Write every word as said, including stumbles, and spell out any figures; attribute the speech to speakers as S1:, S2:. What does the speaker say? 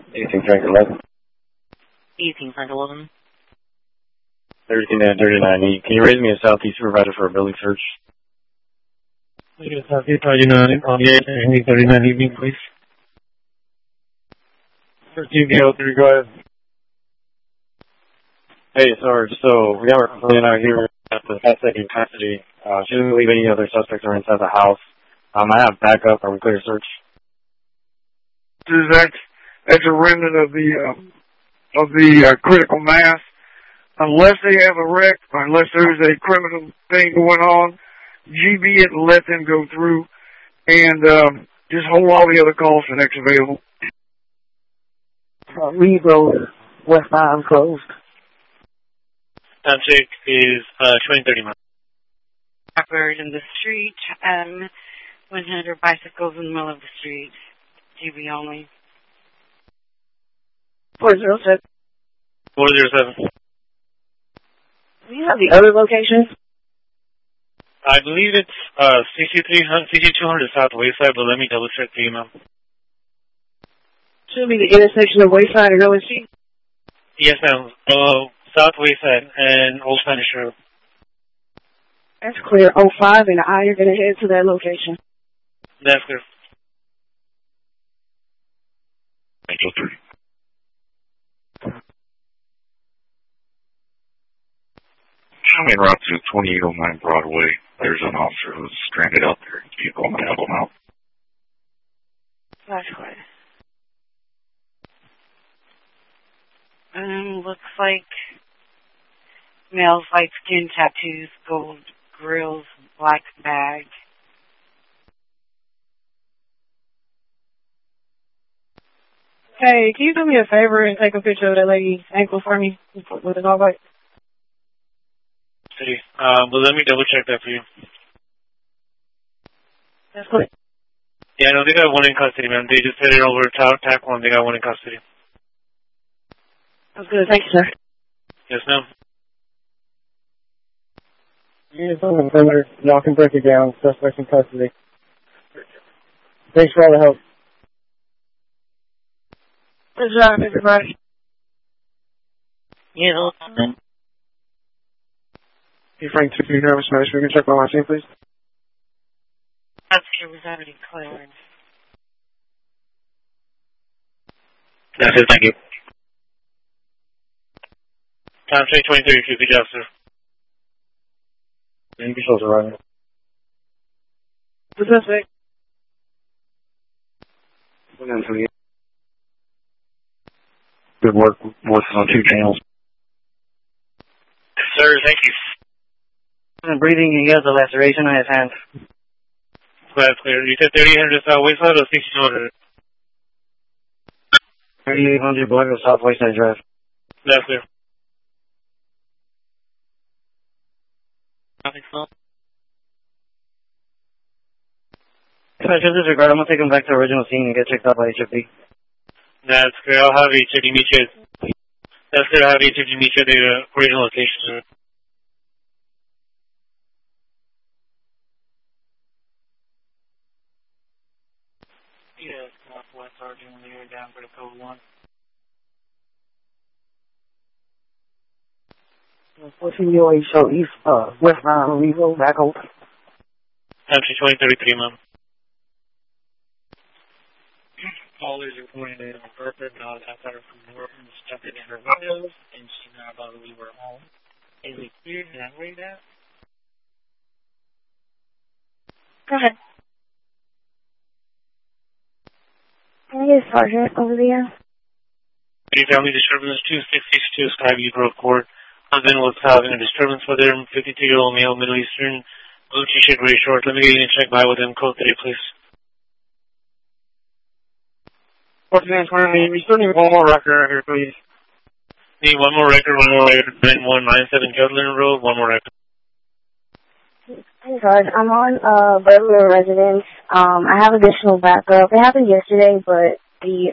S1: eighteen Frank eleven.
S2: eighteen Frank eleven.
S1: thirty-nine thirty-nine. Can you raise me a Southeast supervisor for a building search?
S3: Southeast thirty-nine on the eighteen thirty-nine evening, please. thirteen Gale three, go ahead.
S1: Hey, Sarge, so we have our complaint out here at the fast second custody. Uh, she doesn't believe any other suspects are inside the house. Um, I have backup. Are we clear to search?
S3: That's, that's a remnant of the, uh, of the uh, critical mass. Unless they have a wreck, or unless there's a criminal thing going on, G B it and let them go through, and um, just hold all the other calls for next available.
S4: Uh, Reed Road, West five closed.
S2: Time check is uh, twenty thirty miles.
S5: Buried in the street, um, one hundred bicycles in the middle of the street. G B only.
S4: four zero seven.
S2: four zero seven.
S4: Do you have the other locations?
S2: I believe it's uh, sixty-three hundred, sixty-two hundred South Wayside, but let me double check the email.
S4: Should be the intersection of Wayside and O S G.
S2: Yes, ma'am. Uh, South Wayside and Old Spanish Road.
S4: That's clear. oh five and I are going to head to that location.
S2: That's clear.
S1: Angel three.
S6: I'm en route to twenty-eight oh nine Broadway. There's an officer who's stranded out there. Can you go and help him out?
S5: That's clear. Um, looks like male's light skin tattoos, gold grills, black bag.
S4: Hey, can you do me a favor and take a picture of that lady's ankle for me with a dog bite?
S2: City. Um, but let me double check that for you.
S4: That's good.
S2: Yeah, no, they got one in custody, man. They just headed over to TAC one. They got one in custody.
S4: That's good. Thank you, sir.
S2: Yes, ma'am.
S3: Units on the perimeter. Y'all can break it down. Suspects in custody. Thanks for all the help.
S4: Good job, everybody.
S2: Yeah.
S3: Hey, Frank, if you have a smash, we can check my last name, please.
S5: That's clear. Was already cleared.
S2: That's it. Thank you. Time check twenty thirty-two. Good job, sir.
S1: Thank you, Soldier Rider.
S4: What's that say?
S1: Good work working on two channels.
S2: Sir, thank you.
S4: I'm breathing and he has a laceration on his hand.
S2: That's clear. You said thirty-eight hundred South Wayside or sixty-two hundred?
S4: thirty-eight hundred Block of South Wayside Drive.
S2: That's clear.
S5: Nothing so.
S4: Special disregard, I'm going to take him back to the original scene and get checked out by H F D.
S2: That's clear. I'll have H F D meet you. That's clear. I'll have H F D meet you at the uh, original location. Yeah, Northwest Sergeant, you're down for the code one.
S4: fourteen U A show east, uh, westbound Revo, back open.
S2: Actually, twenty thirty-three, ma'am. Callers reporting that on purpose, not outside her from work, and just jumping in her windows, and she not about to leave her home. Is it clear? Can I read that?
S7: Go ahead. Can I get a sergeant over there?
S2: Any family disturbance, two six six two Skyview Grove Court. Husband was causing a disturbance for their fifty-two-year-old male, Middle Eastern, blue t-shirt, gray shorts. Let me get you in check by with him. Code three, please.
S3: fourteen twenty, we still need one more record right here, please.
S2: Need one more record, one more record. nine one nine seven Jutland Road, one more record.
S7: I'm sorry. I'm on uh, Burglar Residence. Um, I have additional backup. It happened yesterday, but the